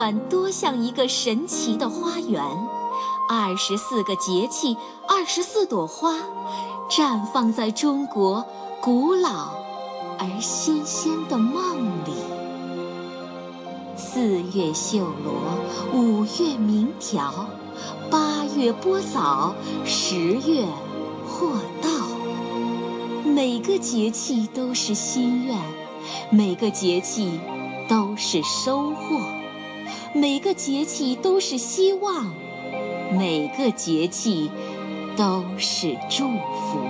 多像一个神奇的花园，24个节气，24朵花，绽放在中国古老而新鲜的梦里。4月绣罗，5月鸣条，8月播枣，10月获稻。每个节气都是心愿，每个节气都是收获，每个节气都是希望，每个节气都是祝福。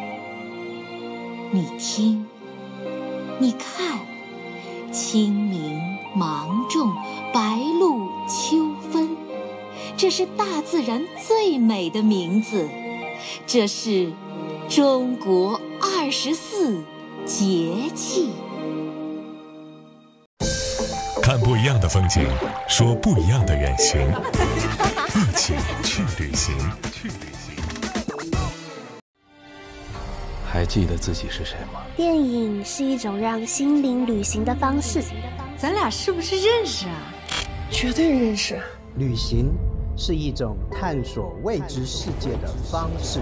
你听，你看，清明、芒种、白露、秋分，这是大自然最美的名字，这是中国24节气。 看不一样的风景，说不一样的远行，一起去旅行。 还记得自己是谁吗？ 电影是一种让心灵旅行的方式。 咱俩是不是认识啊？ 绝对认识。 旅行是一种探索未知世界的方式。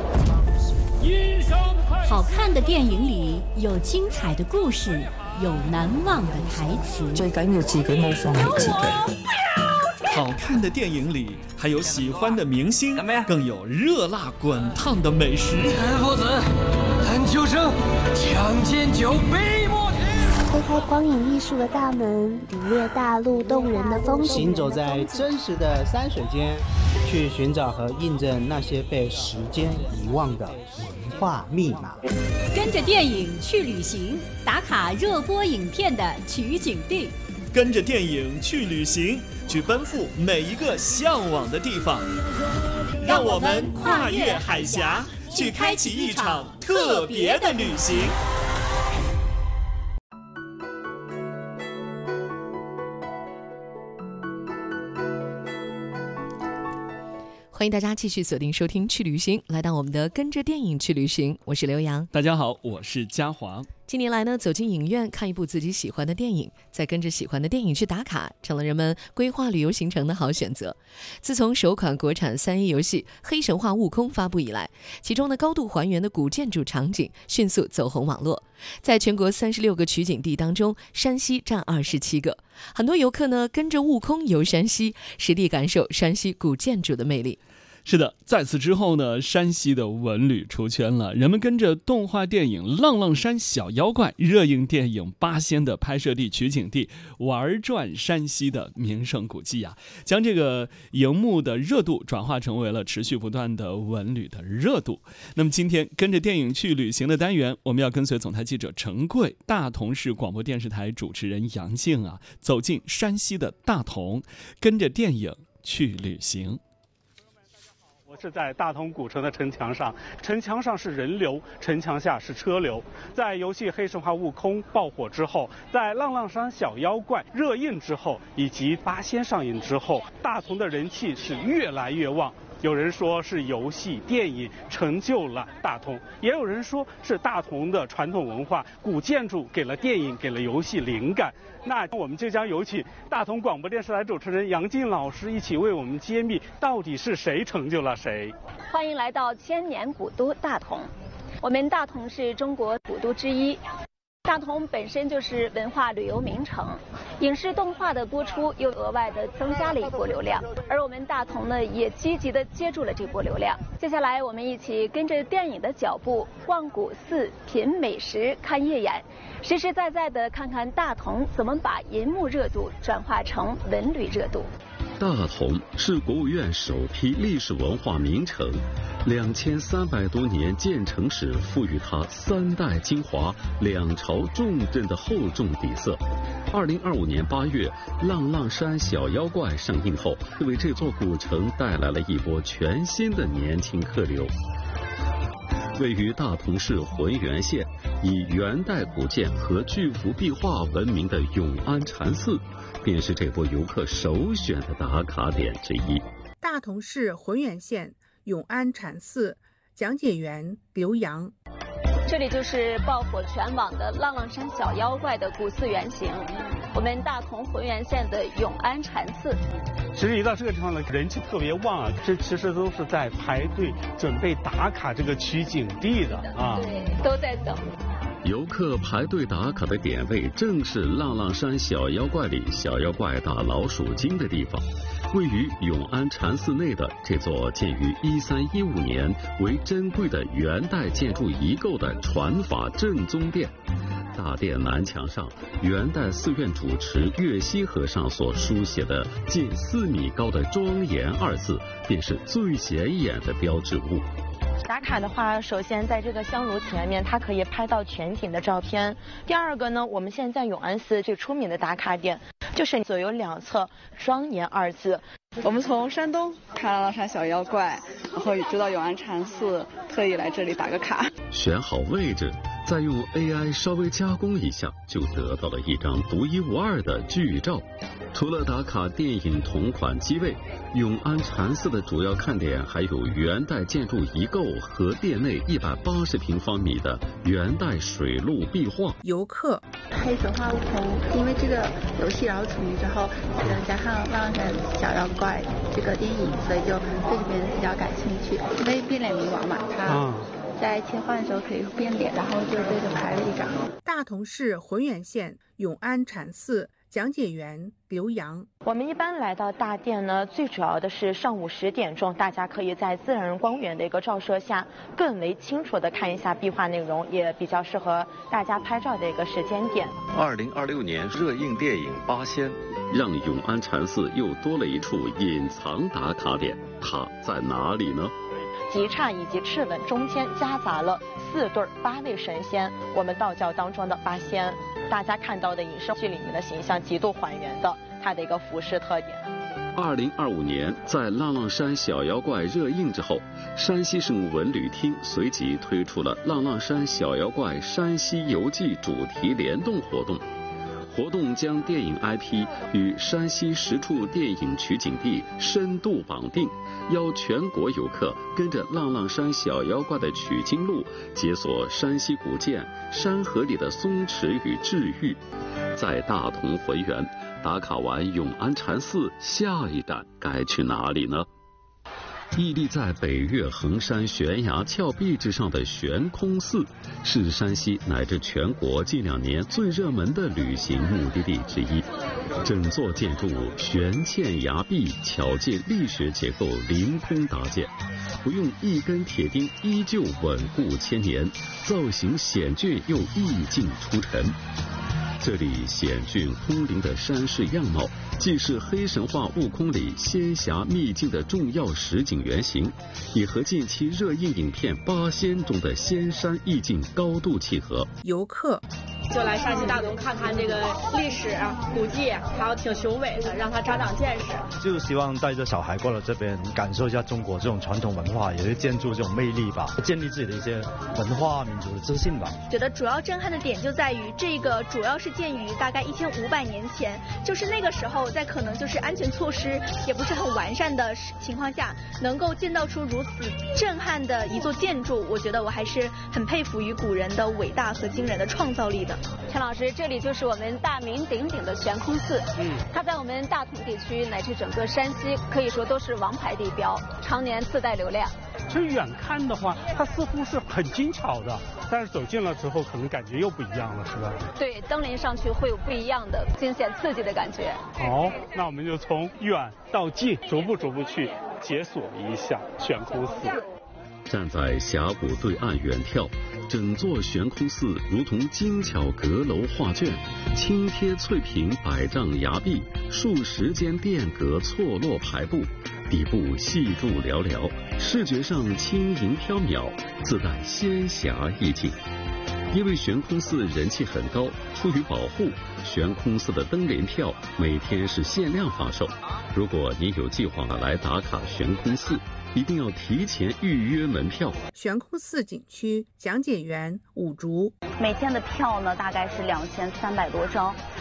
好看的电影里有精彩的故事，有难忘的台词。 最緊要自己冇放棄自己。 好看的电影里还有喜欢的明星，更有热辣滚烫的美食。 陈夫子，陈秋生，抢剑酒，杯莫停。 推开光影艺术的大门，领略大陆动人的风景。 行走在真实的山水间，去寻找和印证那些被时间遗忘的文化密码。 跟着电影去旅行，打卡热播影片的取景地。 跟着电影去旅行，去奔赴每一个向往的地方。让我们跨越海峡，去开启一场特别的旅行。 欢迎大家继续锁定收听去旅行，来到我们的跟着电影去旅行，我是刘洋。 大家好，我是嘉华。 近年来呢，走进影院看一部自己喜欢的电影，再跟着喜欢的电影去打卡，成了人们规划旅游行程的好选择。自从首款国产3A 游戏《黑神话：悟空》发布以来，其中的高度还原的古建筑场景迅速走红网络。在全国36个取景地当中，山西占27个。很多游客呢跟着悟空游山西，实地感受山西古建筑的魅力。 是的，在此之后呢，山西的文旅出圈了，人们跟着动画电影《浪浪山小妖怪》、热映电影《八仙》的拍摄地取景地，玩转山西的名胜古迹啊，将这个荧幕的热度转化成为了持续不断的文旅的热度。那么今天跟着电影去旅行的单元，我们要跟随总台记者陈贵、大同市广播电视台主持人杨静啊，走进山西的大同，跟着电影去旅行。 我是在大同古城的城墙上，城墙上是人流，城墙下是车流。在游戏《黑神话：悟空》爆火之后，在《浪浪山小妖怪》热映之后，以及《八仙》上映之后，大同的人气是越来越旺。有人说是游戏电影成就了大同，也有人说是大同的传统文化古建筑给了电影给了游戏灵感。那我们就将有请大同广播电视台主持人杨静老师一起为我们揭秘到底是谁成就了谁。 欢迎来到千年古都大同。我们大同是中国古都之一，大同本身就是文化旅游名城，影视动画的播出又额外的增加了一波流量，而我们大同呢也积极的接住了这波流量。接下来我们一起跟着电影的脚步，逛古寺、品美食、看夜演，实实在在的看看大同怎么把银幕热度转化成文旅热度。 大同是国务院首批历史文化名城，2300多年建成史赋予它3代精华、2朝重镇的厚重底色。2025年8月，《浪浪山小妖怪》上映后，为这座古城带来了一波全新的年轻客流。位于大同市浑源县，以元代古建和巨幅壁画闻名的永安禅寺，便是这波游客首选的打卡点之一。 大同市浑源县永安禅寺，讲解员刘洋。 这里就是爆火全网的浪浪山小妖怪的古寺原型。 我们大同浑源县的永安禅寺。 其实一到这个地方呢，人气特别旺啊，这其实都是在排队准备打卡这个取景地的啊， 对，都在等。 游客排队打卡的点位正是浪浪山小妖怪里小妖怪打老鼠精的地方，位于永安禅寺内的这座建于1315年为珍贵的元代建筑遗构的传法正宗殿。大殿南墙上，元代寺院主持岳西和尚所书写的近4米高的庄严2字，便是最显眼的标志物。 打卡的话，首先在这个香炉前面，它可以拍到全景的照片。第二个呢，我们现在永安寺最出名的打卡点，就是左右两侧庄严2字。 我们从山东看浪浪山小妖怪，然后知道永安禅寺，特意来这里打个卡。 选好位置，再用 AI 稍微加工一下，就得到了一张独一无二的剧照。除了打卡电影同款机位，永安禅寺的主要看点还有元代建筑遗构和殿内180平方米的元代水陆壁画。 游客黑神话悟空，因为这个游戏然后出名之后，加上浪浪山小妖怪这个电影，所以就对这边比较感兴趣。因为变脸冥王嘛，他在切换的时候可以变脸，然后就对着拍了一张。 大同市浑源县永安禅寺讲解员刘洋。 我们一般来到大殿呢，最主要的是上午10点钟，大家可以在自然光源的一个照射下，更为清楚的看一下壁画内容，也比较适合大家拍照的一个时间点。 2026年热映电影《八仙》，让永安禅寺又多了一处隐藏打卡点，它在哪里呢？ 吉刹以及螭吻中间夹杂了4对8位神仙，我们道教当中的八仙。大家看到的影视剧里面的形象极度还原的它的一个服饰特点。 2025年，在浪浪山小妖怪热映之后，山西省文旅厅随即推出了浪浪山小妖怪山西游记主题联动活动。活动将电影 IP 与山西10处电影取景地深度绑定，邀全国游客跟着浪浪山小妖怪的取经路，解锁山西古建、山河里的松弛与治愈。在大同浑源打卡完永安禅寺，下一站该去哪里呢？屹立在北岳衡山悬崖峭壁之上的悬空寺，是山西乃至全国近2年最热门的旅行目的地之一。整座建筑悬嵌崖壁，巧借力学结构凌空搭建，不用一根铁钉依旧稳固千年，造型险峻又意境出尘。这里险峻空灵的山势样貌，既是黑神话悟空里仙侠秘境的重要实景原型，也和近期热映影片《八仙》中的仙山意境高度契合。 游客就来山西大同看看这个历史古迹，还有挺雄伟的，让他长长见识。 就希望带着小孩过来这边感受一下中国这种传统文化，也是建筑这种魅力吧，建立自己的一些文化民族的自信吧。 觉得主要震撼的点就在于这个主要是建于大概1500年前，就是那个时候在可能就是安全措施也不是很完善的情况下，能够建造出如此震撼的一座建筑，我觉得我还是很佩服于古人的伟大和惊人的创造力的。 陈老师，这里就是我们大名鼎鼎的悬空寺，它在我们大同地区乃至整个山西可以说都是王牌地标，常年自带流量。 其实远看的话，它似乎是很精巧的，但是走近了之后，可能感觉又不一样了，是吧？ 对，登临上去会有不一样的惊险刺激的感觉。 好，那我们就从远到近，逐步去解锁一下悬空寺。 站在峡谷对岸远眺，整座悬空寺如同精巧阁楼画卷，轻贴翠屏百丈崖壁，数十间殿阁错落排布，底部细柱寥寥，视觉上轻盈飘渺，自带仙侠意境。因为悬空寺人气很高，出于保护，悬空寺的登联票每天是限量发售。如果您有计划来打卡悬空寺，一定要提前预约门票。 悬空寺景区讲解员武竹， 每天的票呢大概是2300多张，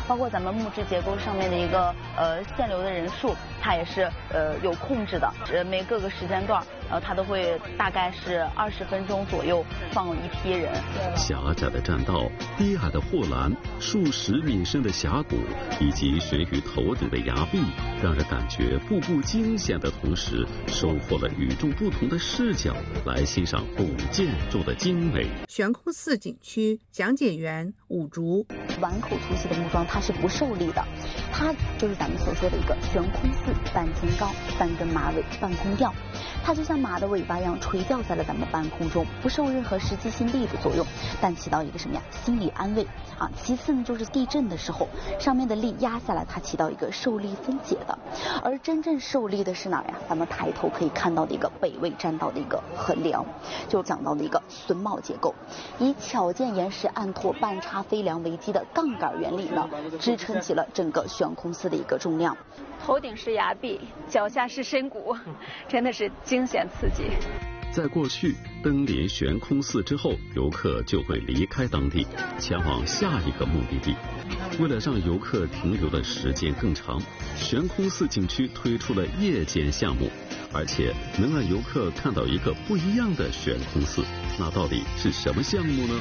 包括咱们木质结构上面的一个限流的人数，它也是有控制的，每各个时间段，它都会大概是20分钟左右放一批人。 狭窄的栈道、低矮的护栏、数十米深的峡谷，以及悬于头顶的崖壁，让人感觉步步惊险的同时，收获了与众不同的视角，来欣赏古建筑的精美。 悬空寺景区讲解员武竹， 碗口粗细的木桩它是不受力的，它就是咱们所说的一个悬空寺，半肩高，半根马尾，半空吊，它就像马的尾巴一样垂吊在了咱们半空中，不受任何实际性力的作用，但起到一个什么呀？心理安慰啊。其次呢，就是地震的时候，上面的力压下来，它起到一个受力分解的。而真正受力的是哪儿呀？咱们抬头可以看到的一个北魏栈道的一个横梁，就讲到的一个榫卯结构，以巧建岩石按拓半插飞梁为基的杠杆原理呢，支撑起了整个悬空寺的一个重量。 头顶是崖壁，脚下是深谷，真的是惊险刺激。 在过去，登临悬空寺之后，游客就会离开当地，前往下一个目的地。为了让游客停留的时间更长，悬空寺景区推出了夜间项目，而且能让游客看到一个不一样的悬空寺。那到底是什么项目呢？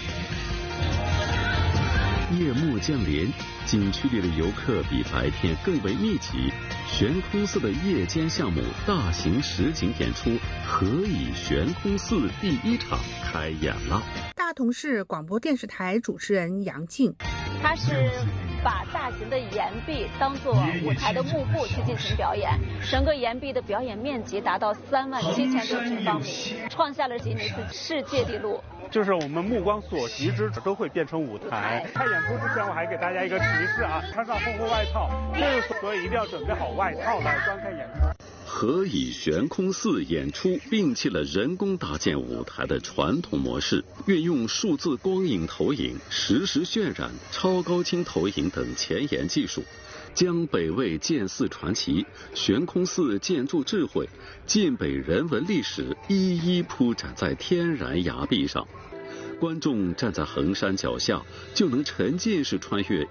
夜幕降临，景区里的游客比白天更为密集。悬空寺的夜间项目大型实景演出《何以悬空寺》第1场开演了。 大同市广播电视台主持人杨静， 他是把大型的岩壁当作舞台的幕布去进行表演，整个岩壁的表演面积达到37000多平方米，创下了吉尼斯世界纪录。 就是我们目光所及之处都会变成舞台。看演出之前，我还给大家一个提示啊，穿上厚厚外套，所以一定要准备好外套来观看演出。 何以悬空寺演出摒弃了人工搭建舞台的传统模式，运用数字光影投影、实时渲染、超高清投影等前沿技术，将北魏建寺传奇、悬空寺建筑智慧、晋北人文历史一一铺展在天然崖壁上。观众站在衡山脚下，就能沉浸式穿越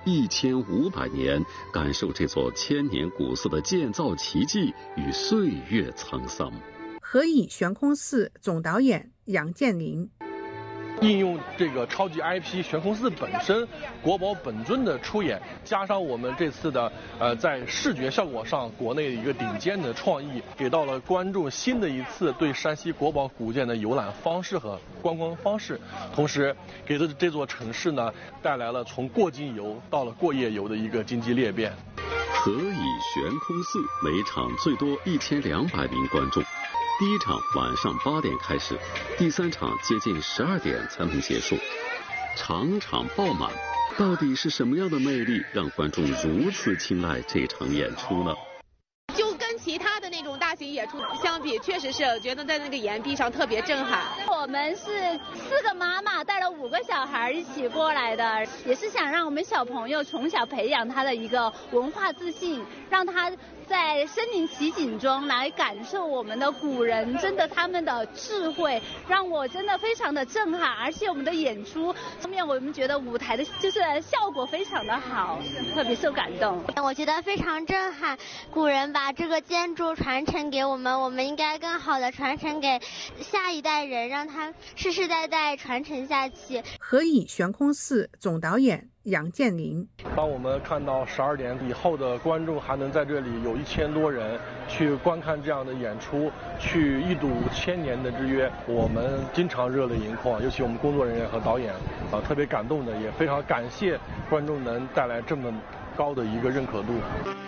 1500年，感受这座千年古寺的建造奇迹与岁月沧桑。 何以悬空寺总导演杨建林， 应用这个超级 IP 悬空寺本身国宝本尊的出演，加上我们这次的在视觉效果上国内一个顶尖的创意，给到了观众新的一次对山西国宝古建的游览方式和观光方式，同时给这座城市呢带来了从过境游到了过夜游的一个经济裂变。 何以悬空寺每场最多1200名观众。第1场晚上8点开始，第3场接近12点才能结束，场场爆满。到底是什么样的魅力让观众如此青睐这场演出呢？ 就跟其他的那种大型演出相比，确实是我觉得在那个岩壁上特别震撼。 我们是4个妈妈带了5个小孩一起过来的，也是想让我们小朋友从小培养他的一个文化自信，让他在身临其境中来感受我们的古人真的他们的智慧，让我真的非常的震撼。而且我们的演出方面，我们觉得舞台的就是效果非常的好，特别受感动。 我觉得非常震撼，古人把这个建筑传承给我们，我们应该更好的传承给下一代人，让它世世代代传承下去。 何以悬空寺总导演杨建林， 当我们看到12点以后的观众还能在这里有1000多人去观看这样的演出，去一睹千年的之约，我们经常热泪盈眶，尤其我们工作人员和导演特别感动的，也非常感谢观众能带来这么高的一个认可度。